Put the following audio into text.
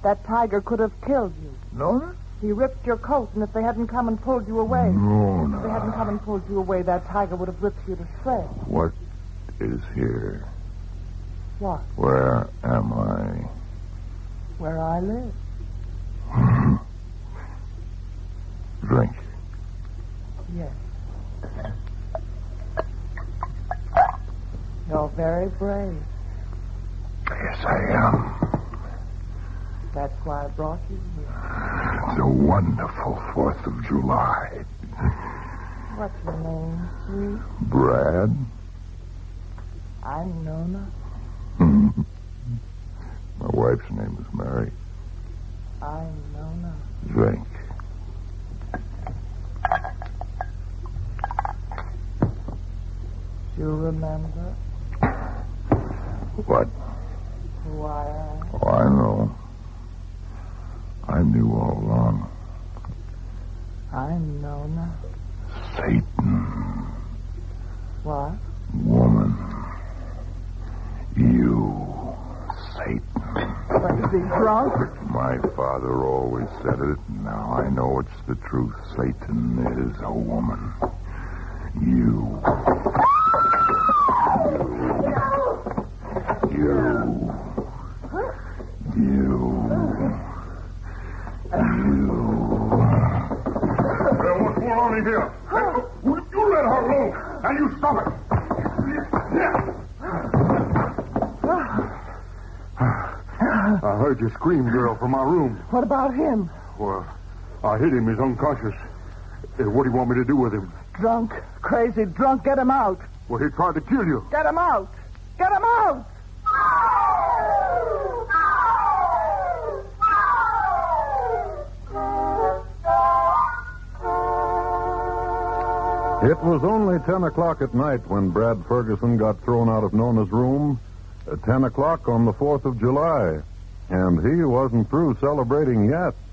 That tiger could have killed you. Nona? He ripped your coat, and if they hadn't come and pulled you away... Nona. If they hadn't come and pulled you away, that tiger would have ripped you to shreds. What is here? What? Where am I? Where I live. Drink. Yes. You're very brave. Yes, I am. That's why I brought you here. It's a wonderful 4th of July. What's your name, sweet? Brad? I'm Nona. My wife's name is Mary. I'm Nona. Drink. You remember What? who I am? Oh, I know. I knew all along. I'm Nona. Satan. What? Woman. You. Satan. Is he drunk? My father always said it. Now I know it's the truth. Satan is a woman. You. What's going on in here? You let her alone, and you stop it. I heard you scream, girl, from my room. What about him? Well, I hit him. He's unconscious. What do you want me to do with him? Drunk. Crazy drunk. Get him out. Well, he tried to kill you. Get him out. Get him out. It was only 10 o'clock at night when Brad Ferguson got thrown out of Nona's room. At 10 o'clock on the 4th of July. And he wasn't through celebrating yet.